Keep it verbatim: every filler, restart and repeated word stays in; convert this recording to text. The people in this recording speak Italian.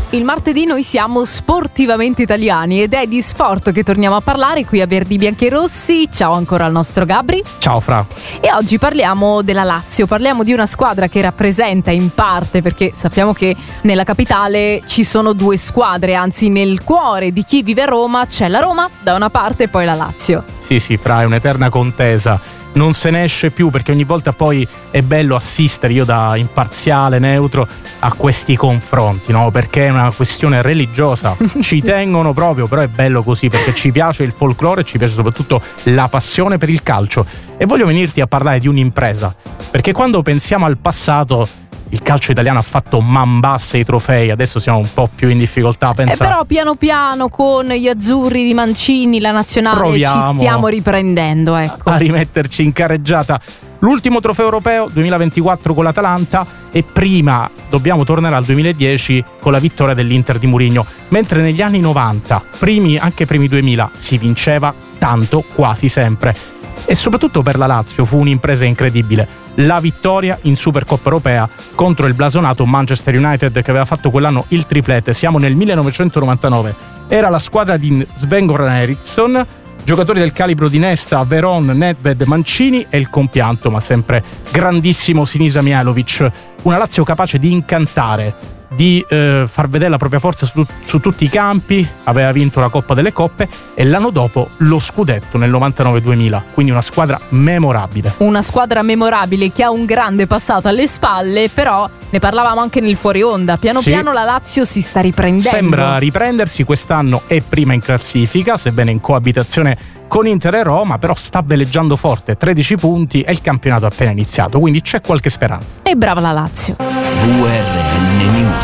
Il martedì noi siamo sportivamente italiani ed è di sport che torniamo a parlare qui a Verdi Bianchi e Rossi. Ciao ancora al nostro Gabri. Ciao Fra. E oggi parliamo della Lazio, parliamo di una squadra che rappresenta in parte, perché sappiamo che nella capitale ci sono due squadre, anzi nel cuore di chi vive a Roma c'è la Roma da una parte e poi la Lazio. Sì sì Fra, è un'eterna contesa. Non se ne esce più perché ogni volta poi è bello assistere, io da imparziale, neutro, a questi confronti, no? Perché è una questione religiosa, ci Sì. tengono proprio, però è bello così perché ci piace il folklore e ci piace soprattutto la passione per il calcio. E voglio venirti a parlare di un'impresa, perché quando pensiamo al passato il calcio italiano ha fatto man basse i trofei, adesso siamo un po' più in difficoltà. Pensa... Eh, però piano piano con gli azzurri di Mancini, la nazionale, Proviamo ci stiamo riprendendo, ecco. a rimetterci in carreggiata. L'ultimo trofeo europeo duemilaventiquattro con l'Atalanta e prima dobbiamo tornare al duemiladieci con la vittoria dell'Inter di Mourinho, mentre negli anni novanta, primi anche primi duemila, si vinceva tanto quasi sempre. E soprattutto per la Lazio fu un'impresa incredibile. La vittoria in Supercoppa Europea contro il blasonato Manchester United che aveva fatto quell'anno il triplete. Siamo nel millenovecentonovantanove. Era la squadra di Sven-Goran Eriksson, giocatori del calibro di Nesta, Veron, Nedved, Mancini e il compianto ma sempre grandissimo Sinisa Mihajlovic. Una Lazio capace di incantare, di eh, far vedere la propria forza su, su tutti i campi, aveva vinto la Coppa delle Coppe e l'anno dopo lo scudetto nel novantanove duemila, quindi una squadra memorabile. Una squadra memorabile che ha un grande passato alle spalle, però ne parlavamo anche nel fuori onda, piano Sì. piano la Lazio si sta riprendendo. Sembra riprendersi, quest'anno è prima in classifica, sebbene in coabitazione con Inter e Roma, però sta veleggiando forte, tredici punti e il campionato è appena iniziato, quindi c'è qualche speranza. E brava la Lazio. V R N News.